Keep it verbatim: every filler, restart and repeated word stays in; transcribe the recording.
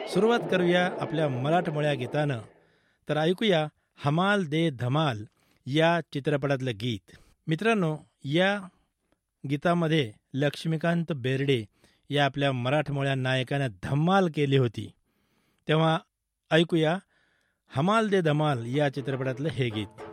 सुरुवात करूया आपल्या मराठमोळ्या गीतानं. तर ऐकूया हमाल दे धमाल या चित्रपटातलं गीत. मित्रांनो, या गीतामध्ये लक्ष्मीकांत बेर्डे या आपल्या मराठमोळ्या नायकानं धमाल केली होती. तेव्हा ऐकूया हमाल दे धमाल या चित्रपटातलं हे गीत.